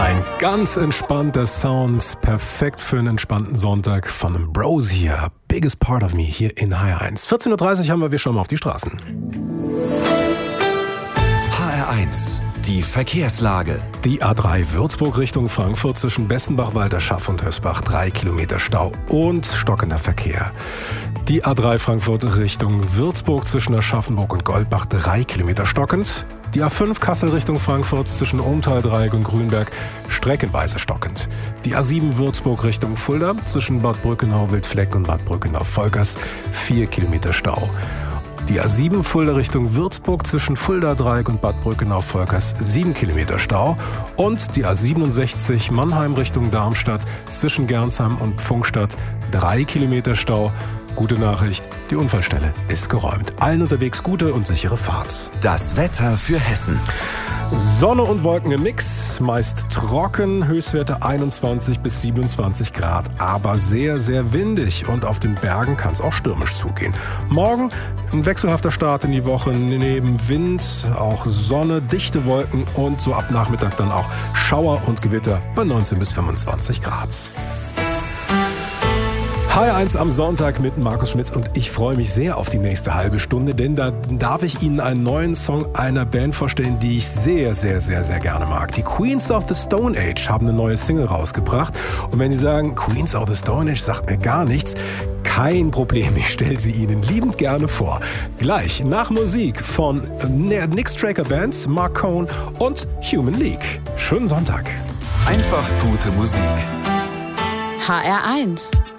Ein ganz entspannter Sound, perfekt für einen entspannten Sonntag von Ambrosia, Biggest Part of Me hier in HR1. 14.30 Uhr haben wir schon mal auf die Straßen. HR1, die Verkehrslage. Die A3 Würzburg Richtung Frankfurt zwischen Bessenbach, Walterschaff und Hösbach 3 Kilometer Stau und stockender Verkehr. Die A3 Frankfurt Richtung Würzburg zwischen Aschaffenburg und Goldbach 3 Kilometer stockend. Die A5 Kassel Richtung Frankfurt zwischen Ohmtal-Dreieck und Grünberg streckenweise stockend. Die A7 Würzburg Richtung Fulda zwischen Bad Brückenau-Wildfleck und Bad Brückenau-Volkers 4 Kilometer Stau. Die A7 Fulda Richtung Würzburg zwischen Fulda-Dreieck und Bad Brückenau-Volkers 7 Kilometer Stau. Und die A67 Mannheim Richtung Darmstadt zwischen Gernsheim und Pfungstadt 3 Kilometer Stau. Gute Nachricht, die Unfallstelle ist geräumt. Allen unterwegs gute und sichere Fahrt. Das Wetter für Hessen. Sonne und Wolken im Mix, meist trocken, Höchstwerte 21 bis 27 Grad, aber sehr, sehr windig und auf den Bergen kann es auch stürmisch zugehen. Morgen ein wechselhafter Start in die Woche, neben Wind, auch Sonne, dichte Wolken und so ab Nachmittag dann auch Schauer und Gewitter bei 19 bis 25 Grad. HR1 am Sonntag mit Markus Schmitz und ich freue mich sehr auf die nächste halbe Stunde, denn da darf ich Ihnen einen neuen Song einer Band vorstellen, die ich sehr, sehr, sehr, sehr gerne mag. Die Queens of the Stone Age haben eine neue Single rausgebracht und wenn Sie sagen, Queens of the Stone Age sagt mir gar nichts, kein Problem, ich stelle sie Ihnen liebend gerne vor. Gleich nach Musik von Nick Straker Bands, Mark Cohn und Human League. Schönen Sonntag. Einfach gute Musik. HR1